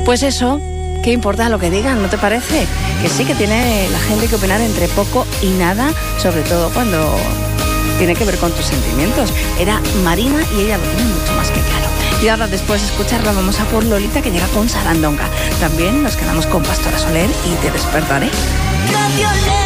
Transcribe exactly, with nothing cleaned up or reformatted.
Pues eso, ¿qué importa lo que digan? ¿No te parece? Que sí, que tiene la gente que opinar entre poco y nada, sobre todo cuando tiene que ver con tus sentimientos. Era Marina y ella lo tiene mucho más que claro. Y ahora, después de escucharla, vamos a por Lolita, que llega con Sarandonga. También nos quedamos con Pastora Soler y Te despertaré. Radio